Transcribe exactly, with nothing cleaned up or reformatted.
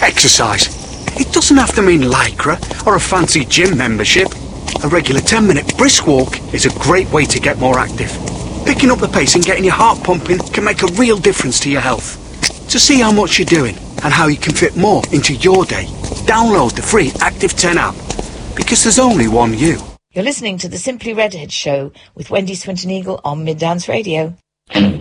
Exercise. It doesn't have to mean Lycra or a fancy gym membership. A regular ten minute brisk walk is a great way to get more active. Picking up the pace and getting your heart pumping can make a real difference to your health. To see how much you're doing and how you can fit more into your day, download the free Active ten app, because there's only one you. You're listening to the Simply Redhead show with Wendy Swinton Eagle on Mid Dance Radio.